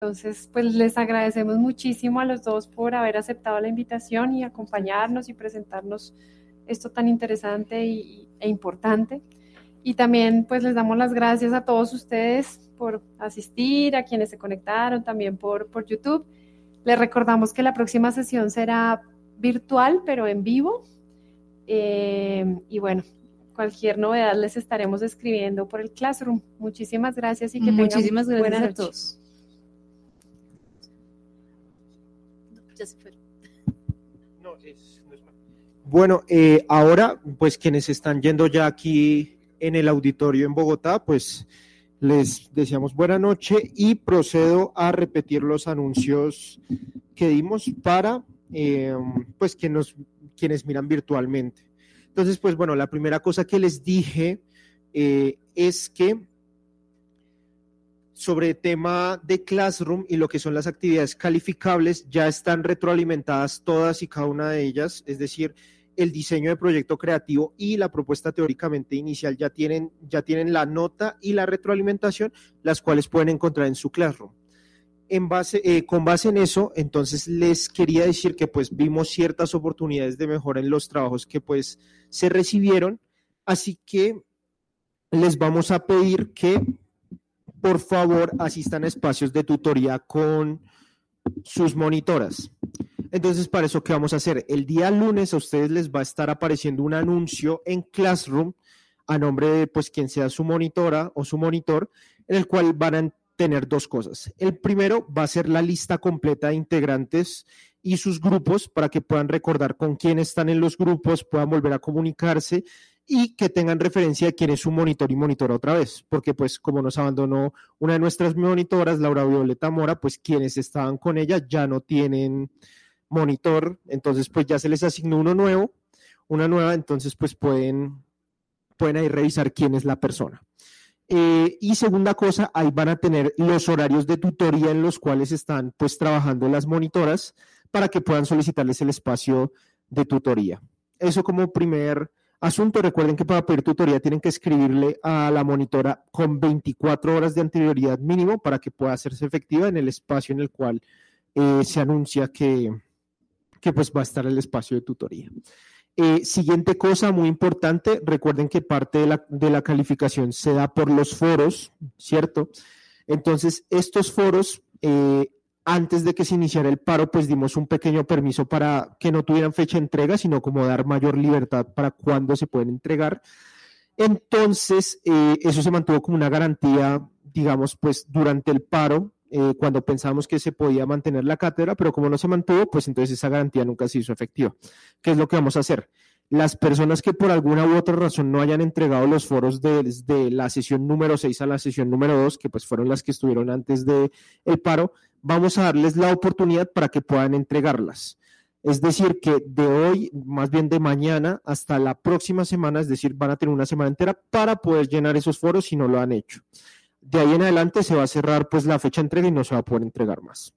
Entonces, pues les agradecemos muchísimo a los dos por haber aceptado la invitación y acompañarnos y presentarnos esto tan interesante e importante. Y también pues les damos las gracias a todos ustedes por asistir, a quienes se conectaron también por YouTube. Les recordamos que la próxima sesión será virtual, pero en vivo. Y bueno, cualquier novedad les estaremos escribiendo por el Classroom. Muchísimas gracias y que tengan buena noche. A todos. Ya se fue. Bueno, ahora pues quienes están yendo ya aquí en el auditorio en Bogotá, pues les deseamos buena noche y procedo a repetir los anuncios que dimos para pues quienes miran virtualmente. Entonces, pues bueno, la primera cosa que les dije es que sobre el tema de Classroom y lo que son las actividades calificables, ya están retroalimentadas todas y cada una de ellas, es decir, el diseño de proyecto creativo y la propuesta teóricamente inicial ya tienen la nota y la retroalimentación, las cuales pueden encontrar en su Classroom. Con base en eso, entonces les quería decir que pues vimos ciertas oportunidades de mejora en los trabajos que pues se recibieron, así que les vamos a pedir que por favor asistan a espacios de tutoría con sus monitoras. Entonces, para eso, ¿qué vamos a hacer? El día lunes a ustedes les va a estar apareciendo un anuncio en Classroom a nombre de pues quien sea su monitora o su monitor, en el cual van a tener dos cosas. El primero va a ser la lista completa de integrantes y sus grupos para que puedan recordar con quién están en los grupos, puedan volver a comunicarse y que tengan referencia de quién es su monitor y monitora otra vez, porque pues como nos abandonó una de nuestras monitoras, Laura Violeta Mora, pues quienes estaban con ella ya no tienen monitor, entonces pues ya se les asignó una nueva, entonces pues pueden ahí revisar quién es la persona. Y segunda cosa, ahí van a tener los horarios de tutoría en los cuales están pues trabajando las monitoras para que puedan solicitarles el espacio de tutoría. Eso como primer asunto. Recuerden que para pedir tutoría tienen que escribirle a la monitora con 24 horas de anterioridad mínimo para que pueda hacerse efectiva en el espacio en el cual se anuncia que pues va a estar el espacio de tutoría. Siguiente cosa muy importante, recuerden que parte de la calificación se da por los foros, ¿cierto? Entonces, estos foros, antes de que se iniciara el paro, pues dimos un pequeño permiso para que no tuvieran fecha de entrega, sino como dar mayor libertad para cuándo se pueden entregar. Entonces, eso se mantuvo como una garantía, digamos, pues durante el paro, cuando pensamos que se podía mantener la cátedra, pero como no se mantuvo, pues entonces esa garantía nunca se hizo efectiva. ¿Qué es lo que vamos a hacer? Las personas que por alguna u otra razón no hayan entregado los foros desde la sesión número 6 a la sesión número 2, que pues fueron las que estuvieron antes del paro, vamos a darles la oportunidad para que puedan entregarlas. Es decir, que de hoy, más bien de mañana hasta la próxima semana, es decir, van a tener una semana entera para poder llenar esos foros si no lo han hecho. De ahí en adelante se va a cerrar pues la fecha de entrega y no se va a poder entregar más.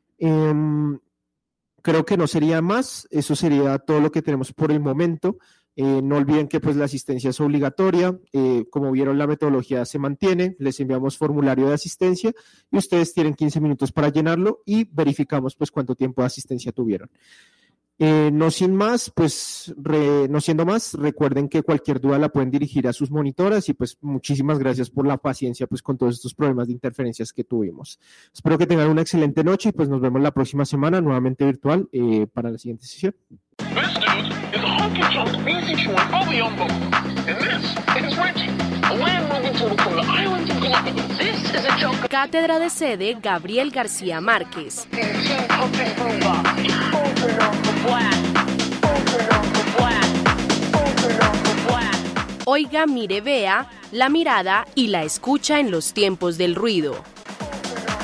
Creo que no sería más, eso sería todo lo que tenemos por el momento. No olviden que pues la asistencia es obligatoria, como vieron la metodología se mantiene, les enviamos formulario de asistencia y ustedes tienen 15 minutos para llenarlo y verificamos pues cuánto tiempo de asistencia tuvieron. No sin más, pues no siendo más, recuerden que cualquier duda la pueden dirigir a sus monitoras y pues muchísimas gracias por la paciencia pues con todos estos problemas de interferencias que tuvimos. Espero que tengan una excelente noche y pues nos vemos la próxima semana nuevamente virtual para la siguiente sesión. Cátedra de sede Gabriel García Márquez. Oiga, mire, vea, la mirada y la escucha en los tiempos del ruido.